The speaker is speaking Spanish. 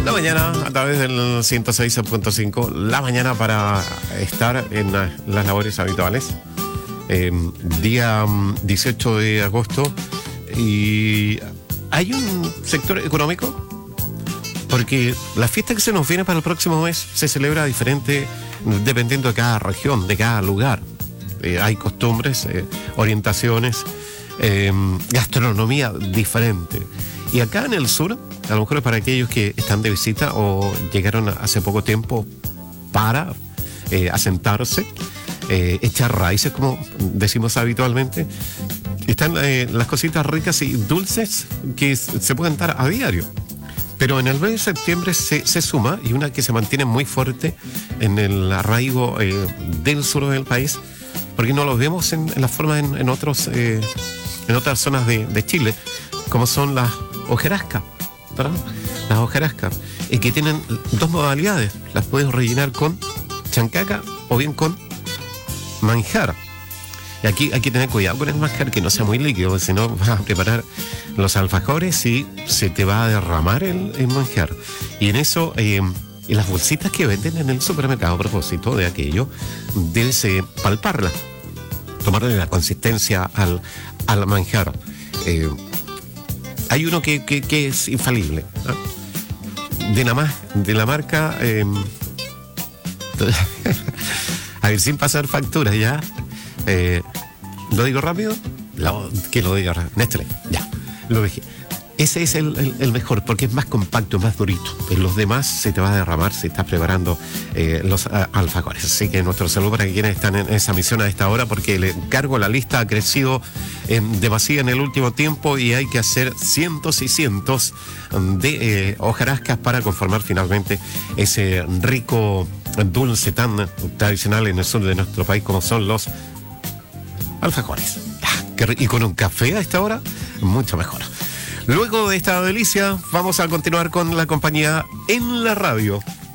La mañana a través del 106.5, la mañana para estar en las labores habituales. Día 18 de agosto y hay un sector económico porque la fiesta que se nos viene para el próximo mes se celebra diferente dependiendo de cada región, de cada lugar. Hay costumbres, orientaciones, gastronomía diferente. Y acá en el sur, a lo mejor es para aquellos que están de visita o llegaron hace poco tiempo para asentarse, echar raíces, como decimos habitualmente, están las cositas ricas y dulces que se pueden dar a diario. Pero en el mes de septiembre se suma, y una que se mantiene muy fuerte en el arraigo del sur del país, porque no lo vemos en la forma en otras zonas de Chile, como son las hojarascas, ¿verdad? Las hojarascas, que tienen dos modalidades. Las puedes rellenar con chancaca o bien con manjar. Y aquí hay que tener cuidado con el manjar, que no sea muy líquido, porque si no vas a preparar los alfajores y se te va a derramar el manjar. Y en eso, en las bolsitas que venden en el supermercado, a propósito de aquello, debes palparla, tomarle la consistencia al manjar. Hay uno que es infalible, ¿no? De la marca a ver, sin pasar facturas ya. ¿Lo digo rápido? Que lo diga rápido. Nestlé, ya, lo dije. Ese es el mejor porque es más compacto, más durito. En los demás se te va a derramar si estás preparando los alfajores. Así que nuestro saludo para quienes están en esa misión a esta hora, porque el encargo, la lista ha crecido demasiado en el último tiempo y hay que hacer cientos y cientos de hojarascas para conformar finalmente ese rico dulce tan tradicional en el sur de nuestro país como son los alfajores. Y con un café a esta hora, mucho mejor. Luego de esta delicia, vamos a continuar con la compañía en la radio.